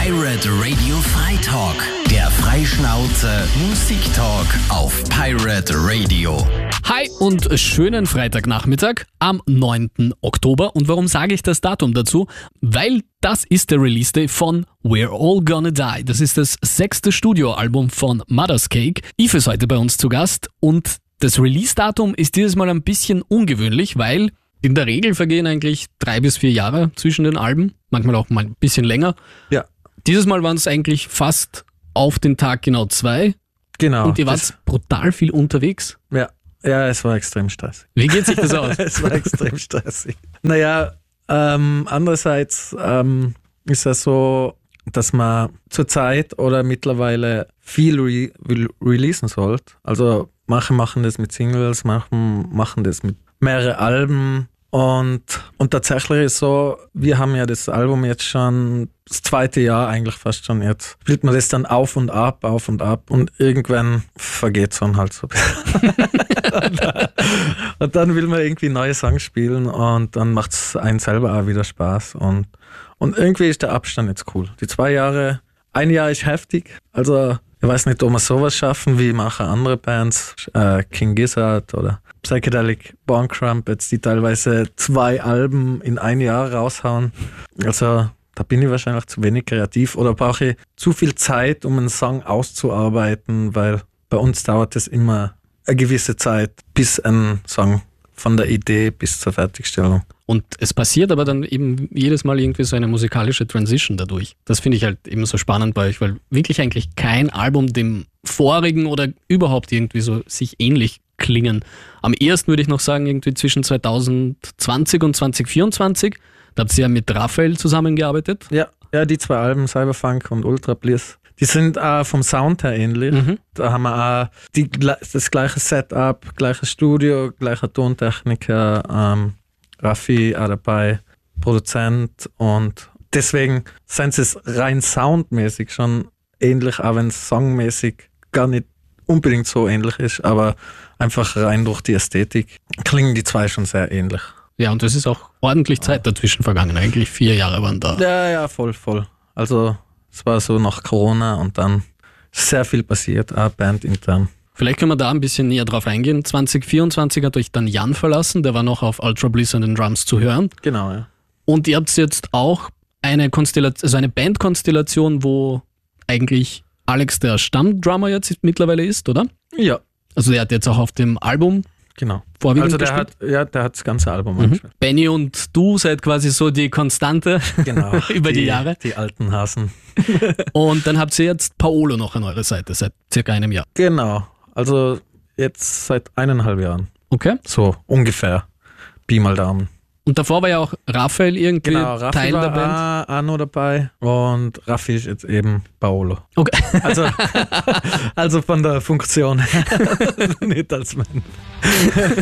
Pirate Radio Freitalk, der Freischnauze Musiktalk auf Pirate Radio. Hi und schönen Freitagnachmittag am 9. Oktober. Und warum sage ich das Datum dazu? Weil das ist der Release-Day von We're All Gonna Die. Das ist das 6. Studioalbum von Mother's Cake. Yves ist heute bei uns zu Gast und das Release-Datum ist dieses Mal ein bisschen ungewöhnlich, weil in der Regel vergehen eigentlich 3 bis 4 Jahre zwischen den Alben, manchmal auch mal ein bisschen länger. Ja. Dieses Mal waren es eigentlich fast auf den Tag genau 2. Genau. Und ihr wart brutal viel unterwegs. Ja, es war extrem stressig. Wie geht sich das aus? Es war extrem stressig. Naja, andererseits ist es so, dass man zurzeit oder mittlerweile viel releasen sollte. Also manche machen das mit Singles, manche machen das mit mehreren Alben. Und tatsächlich ist so, wir haben ja das Album jetzt schon das 2. Jahr eigentlich fast schon jetzt. Spielt man das dann auf und ab und irgendwann vergeht es dann halt so. und dann will man irgendwie neue Songs spielen und dann macht es einen selber auch wieder Spaß. Und irgendwie ist der Abstand jetzt cool. Die 2 Jahre, 1 Jahr ist heftig. Also ich weiß nicht, ob wir sowas schaffen wie manche andere Bands, King Gizzard oder Psychedelic Bone Crumpets, die teilweise 2 Alben in 1 Jahr raushauen. Also da bin ich wahrscheinlich zu wenig kreativ oder brauche ich zu viel Zeit, um einen Song auszuarbeiten, weil bei uns dauert es immer eine gewisse Zeit, bis ein Song von der Idee bis zur Fertigstellung. Und es passiert aber dann eben jedes Mal irgendwie so eine musikalische Transition dadurch. Das finde ich halt eben so spannend bei euch, weil wirklich eigentlich kein Album dem vorigen oder überhaupt irgendwie so sich ähnlich klingen. Am ehesten würde ich noch sagen, irgendwie zwischen 2020 und 2024. Da habt ihr ja mit Raphael zusammengearbeitet. Ja, die 2 Alben, Cyberfunk und Ultra Bliss, die sind auch vom Sound her ähnlich. Mhm. Da haben wir auch das gleiche Setup, gleiches Studio, gleicher Tontechniker, Raffi auch dabei, Produzent, und deswegen sind es rein soundmäßig schon ähnlich, auch wenn es songmäßig gar nicht unbedingt so ähnlich ist, aber einfach rein durch die Ästhetik klingen die 2 schon sehr ähnlich. Ja, und es ist auch ordentlich Zeit dazwischen vergangen. Eigentlich 4 Jahre waren da. Ja, voll. Also es war so nach Corona und dann sehr viel passiert, auch bandintern. Vielleicht können wir da ein bisschen näher drauf eingehen. 2024 hat euch dann Jan verlassen, der war noch auf Ultra Bliss an den Drums zu hören. Genau, ja. Und ihr habt jetzt auch eine Konstellation, also eine Bandkonstellation, wo eigentlich Alex der Stammdrummer jetzt mittlerweile ist, oder? Ja. Also der hat jetzt auch auf dem Album vorwiegend gespielt. Der hat das ganze Album angespielt. Benny und du seid quasi so die Konstante über die Jahre. Die alten Hasen. Und dann habt ihr jetzt Paolo noch an eurer Seite, seit circa einem Jahr. Genau, also jetzt seit 1,5 Jahren. Okay. So ungefähr, Pi mal Daumen. Und davor war ja auch Raphael irgendwie Raffi Teil der Band. War auch noch dabei und Raffi ist jetzt eben Paolo. Okay. Also von der Funktion her, nicht als Mann.